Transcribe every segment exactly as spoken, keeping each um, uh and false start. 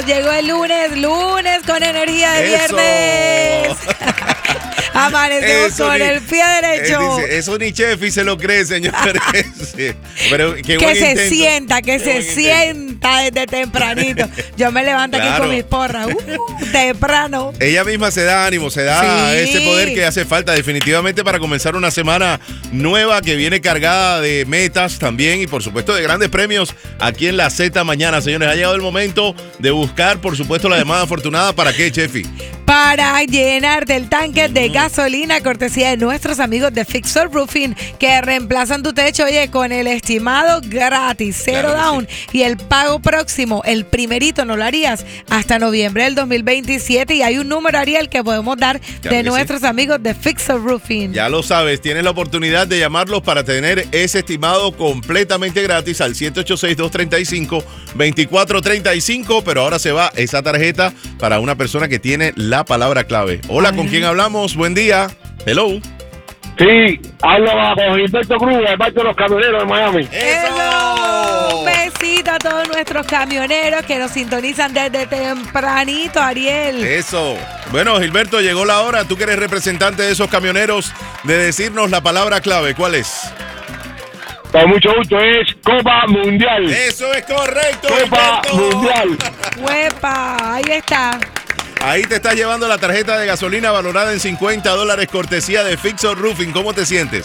Llegó el lunes, lunes con energía de Eso. viernes. Amanecemos Eso con ni- el pie derecho. Eh, dice, eso ni Chefi se lo cree, señores. Sí. Pero qué Que buen se intento. sienta, que Qué se buen intento. sienta desde tempranito. Yo me levanto aquí Claro. con mis porras. Uh, temprano. Ella misma se da ánimo, se da Sí. ese poder que hace falta definitivamente para comenzar una semana nueva que viene cargada de metas también y por supuesto de grandes premios aquí en la Z mañana, señores. Ha llegado el momento de buscar, por supuesto, la llamada afortunada. ¿Para qué, Chefi? Para llenarte el tanque de gasolina, cortesía de nuestros amigos de Fixer Roofing, que reemplazan tu techo, oye, con el estimado gratis, cero Claro que down, y el pago próximo, el primerito no lo harías hasta noviembre del dos mil veintisiete, y hay un número, Ariel, que podemos dar Claro de que nuestros amigos de Fixer Roofing. Ya lo sabes, tienes la oportunidad de llamarlos para tener ese estimado completamente gratis al siete ocho seis, dos tres cinco, dos cuatro tres cinco, pero ahora se va esa tarjeta para una persona que tiene la palabra clave. Hola, ¿con quién hablamos? Buen día. Hello. Sí, habla con Gilberto Cruz, el barco de los camioneros de Miami. ¡Eso! Un besito a todos nuestros camioneros que nos sintonizan desde tempranito, Ariel. Eso. Bueno, Gilberto, llegó la hora. Tú que eres representante de esos camioneros de decirnos la palabra clave. ¿Cuál es? Con mucho gusto, es Copa Mundial. Eso es correcto, Copa Gilberto. Mundial. ¡Huepa! Ahí está. Ahí te estás llevando la tarjeta de gasolina valorada en cincuenta dólares, cortesía de Fixer Roofing. ¿Cómo te sientes?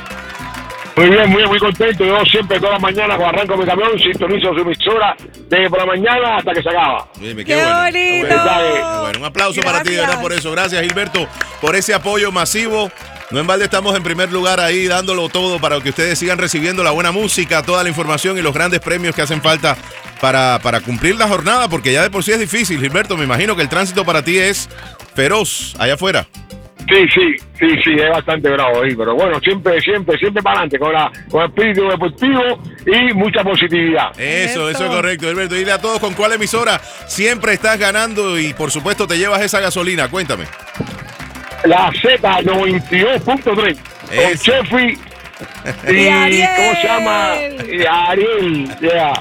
Muy bien, muy, muy contento. Yo siempre, todas las mañanas, cuando arranco mi camión, sintonizo su emisora desde por la mañana hasta que se acaba. Dime, ¡Qué bueno, bonito! qué bueno. Bueno, un aplauso para ti, de Gracias. verdad, por eso. Gracias, Gilberto, por ese apoyo masivo. No en balde estamos en primer lugar ahí dándolo todo para que ustedes sigan recibiendo la buena música, toda la información y los grandes premios que hacen falta para, para cumplir la jornada, porque ya de por sí es difícil, Gilberto. Me imagino que el tránsito para ti es feroz allá afuera. Sí, sí, sí, sí, es bastante bravo ahí, pero bueno, siempre, siempre, siempre para adelante, con, la, con el espíritu deportivo y mucha positividad. Eso, eso, Eso. es correcto, Gilberto. Dile a todos con cuál emisora siempre estás ganando y por supuesto te llevas esa gasolina. Cuéntame. La Z noventa y dos punto tres, con Eso. Chefi y, Y Ariel. ¿cómo se llama? Y Ariel, yeah.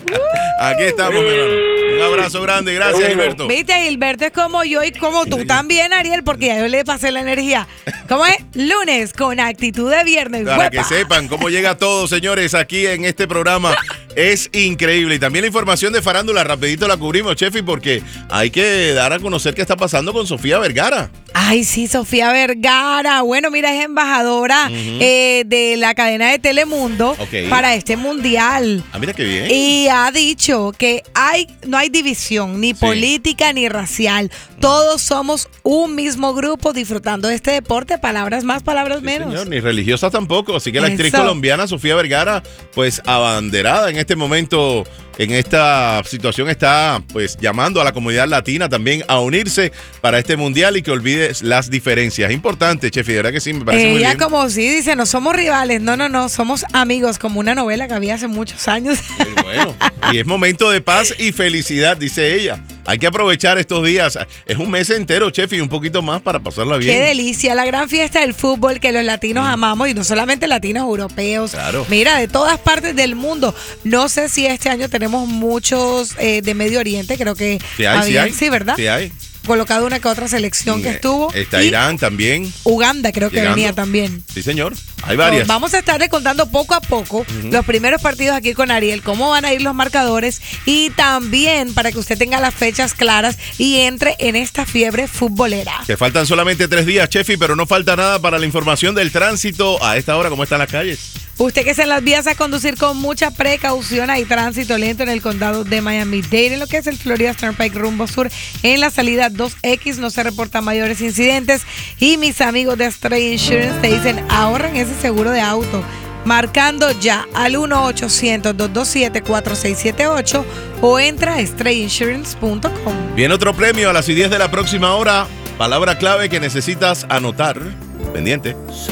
Aquí estamos, mi hermano. Un abrazo grande. Gracias, Gilberto. Viste, Gilberto es como yo y como tú también, Ariel, porque ya yo le pasé la energía. ¿Cómo es? Lunes con actitud de viernes. Para ¡Huepa! que sepan cómo llega todo, señores, aquí en este programa. Es increíble. Y también la información de farándula, rapidito la cubrimos, Chefi, porque hay que dar a conocer qué está pasando con Sofía Vergara. Ay, sí, Sofía Vergara. Bueno, mira, es embajadora eh, de la cadena de Telemundo Ok. para este mundial. Ah, mira qué bien. Y ha dicho que hay, no hay división, ni Sí. política ni racial. Todos somos un mismo grupo disfrutando de este deporte. Palabras más, palabras Sí, menos. señor, ni religiosa tampoco. Así que la actriz Eso. colombiana Sofía Vergara, pues abanderada en este momento, en esta situación, está pues llamando a la comunidad latina también a unirse para este mundial y que olvides las diferencias. Importante, Chefi, de verdad que sí, me parece muy Ella bien. como sí dice, no somos rivales, no, no, no, somos amigos, como una novela que había hace muchos años. Muy bueno. Y es momento de paz y felicidad, dice ella. Hay que aprovechar estos días. Es un mes entero, Chefi, y un poquito más para pasarla bien. Qué delicia, la gran fiesta del fútbol que los latinos amamos, y no solamente latinos, europeos. Claro. Mira, de todas partes del mundo. No sé si este año tenemos muchos eh, de Medio Oriente, creo que Sí hay, sí habían- hay. sí, ¿verdad? Sí hay. Colocado una que otra selección que Eh, estuvo. Está Y Irán también. Uganda creo que Llegando. venía también. Sí, señor. Hay varias. Vamos a estarle contando poco a poco los primeros partidos aquí con Ariel, cómo van a ir los marcadores y también para que usted tenga las fechas claras y entre en esta fiebre futbolera. Te faltan solamente tres días, Chefi, pero no falta nada para la información del tránsito a esta hora. ¿Cómo están las calles? Usted que se en las vías a conducir con mucha precaución, hay tránsito lento en el condado de Miami-Dade, en lo que es el Florida Turnpike rumbo sur, en la salida dos X no se reportan mayores incidentes y mis amigos de Stray Insurance te dicen ahorren ese seguro de auto, marcando ya al uno ochocientos, dos dos siete, cuatro seis siete ocho o entra a stray insurance punto com. Viene otro premio a las diez de la próxima hora. Palabra clave que necesitas anotar. Pendiente.